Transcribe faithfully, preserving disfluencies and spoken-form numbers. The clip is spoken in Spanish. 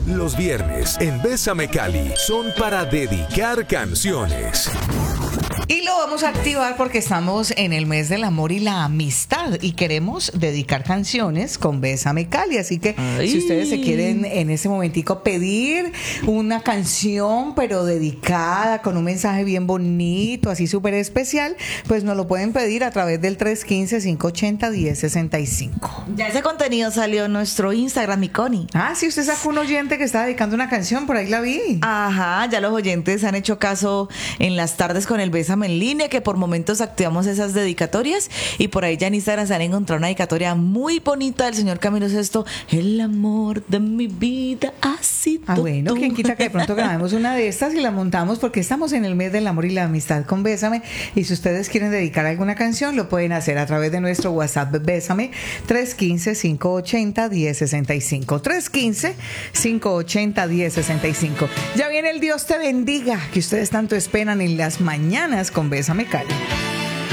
Los viernes en Bésame Cali son para dedicar canciones. Y lo vamos a activar porque estamos en el mes del amor y la amistad y queremos dedicar canciones con Bésame Cali. Así que Ay. si ustedes se quieren en ese momentico pedir una canción pero dedicada con un mensaje bien bonito, así súper especial, pues nos lo pueden pedir a través del tres uno cinco, cinco ocho cero, uno cero seis cinco. Ya ese contenido salió en nuestro Instagram, mi Connie. Ah, sí, usted sacó un oyente que está dedicando una canción, por ahí la vi. Ajá, ya los oyentes han hecho caso en las tardes con el Bésame en línea, que por momentos activamos esas dedicatorias y por ahí ya en Instagram se han encontrado una dedicatoria muy bonita del señor Camilo Sesto. El amor de mi vida ha sido Ah, bueno, tú. quien quita que de pronto grabemos una de estas y la montamos porque estamos en el mes del amor y la amistad con Bésame, y si ustedes quieren dedicar alguna canción lo pueden hacer a través de nuestro WhatsApp Bésame tres uno cinco, cinco ocho cero, uno cero seis cinco tres uno cinco, cinco ocho cero, uno cero seis cinco. Ya viene el Dios te bendiga que ustedes tanto esperan en las mañanas con Bésame Cali.